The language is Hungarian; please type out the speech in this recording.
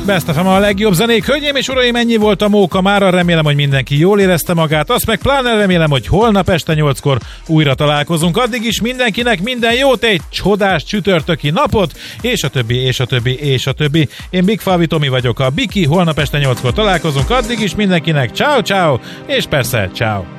Best FM a legjobb zenék. Hölgyeim és uraim, ennyi volt a Móka mára. Remélem, hogy mindenki jól érezte magát. Azt meg pláne remélem, hogy holnap este 8-kor újra találkozunk. Addig is mindenkinek minden jót, egy csodás csütörtöki napot, és a többi, és a többi, és a többi. Én Big Falvi Tomi vagyok, a Biki. Holnap este 8-kor találkozunk. Addig is mindenkinek ciao, ciao, és persze ciao.